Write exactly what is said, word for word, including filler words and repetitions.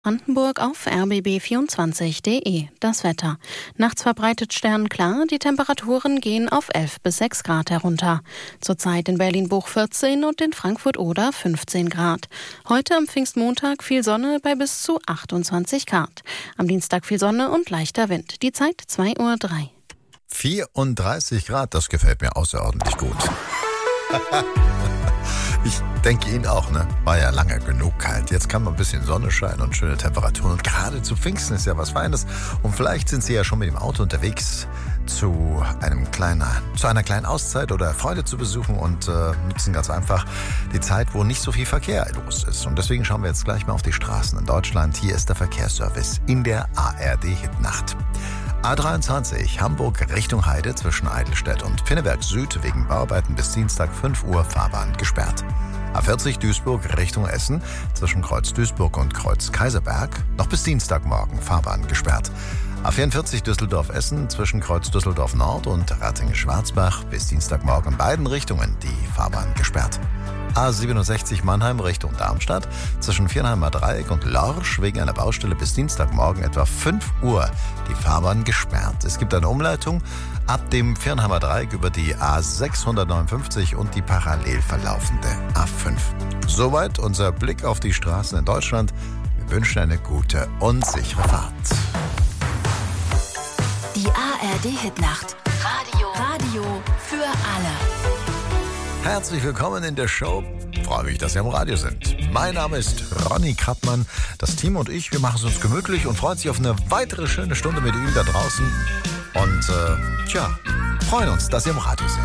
Brandenburg auf r b b vierundzwanzig punkt d e. Das Wetter. Nachts verbreitet sternklar, die Temperaturen gehen auf elf bis sechs Grad herunter. Zurzeit in Berlin-Buch vierzehn und in Frankfurt-Oder fünfzehn Grad. Heute am Pfingstmontag viel Sonne bei bis zu achtundzwanzig Grad. Am Dienstag viel Sonne und leichter Wind. Die Zeit zwei Uhr drei. vierunddreißig Grad, das gefällt mir außerordentlich gut. Ich denke Ihnen auch, ne? War ja lange genug kalt. Jetzt kann man ein bisschen Sonnenschein und schöne Temperaturen. Und gerade zu Pfingsten ist ja was Feines. Und vielleicht sind Sie ja schon mit dem Auto unterwegs zu einem kleinen, zu einer kleinen Auszeit oder Freude zu besuchen und äh, nutzen ganz einfach die Zeit, wo nicht so viel Verkehr los ist. Und deswegen schauen wir jetzt gleich mal auf die Straßen in Deutschland. Hier ist der Verkehrsservice in der A R D-Hitnacht. A dreiundzwanzig Hamburg Richtung Heide zwischen Eidelstedt und Pinneberg Süd wegen Bauarbeiten bis Dienstag fünf Uhr Fahrbahn gesperrt. A vierzig Duisburg Richtung Essen zwischen Kreuz Duisburg und Kreuz Kaiserberg noch bis Dienstagmorgen Fahrbahn gesperrt. A vierundvierzig Düsseldorf Essen zwischen Kreuz Düsseldorf Nord und Ratingen Schwarzbach bis Dienstagmorgen in beiden Richtungen die Fahrbahn gesperrt. A siebenundsechzig Mannheim Richtung Darmstadt zwischen Viernheimer Dreieck und Lorsch wegen einer Baustelle bis Dienstagmorgen etwa fünf Uhr die Fahrbahn gesperrt. Es gibt eine Umleitung ab dem Viernheimer Dreieck über die A sechshundertneunundfünfzig und die parallel verlaufende A fünf. Soweit unser Blick auf die Straßen in Deutschland. Wir wünschen eine gute und sichere Fahrt. Die A R D-Hitnacht. Radio. Radio für alle. Herzlich willkommen in der Show. Freue mich, dass Sie am Radio sind. Mein Name ist Ronny Krappmann. Das Team und ich, wir machen es uns gemütlich und freuen sich auf eine weitere schöne Stunde mit Ihnen da draußen. Und, äh, tja, freuen uns, dass Sie am Radio sind.